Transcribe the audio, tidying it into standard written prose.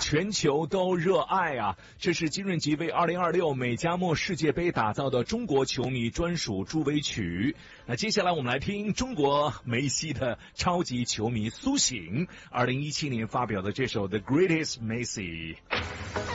全球都热爱啊！这是金润吉为2026美加墨世界杯打造的中国球迷专属助威曲。那接下来我们来听中国梅西的超级球迷苏醒2017年发表的这首《The Greatest Messi》。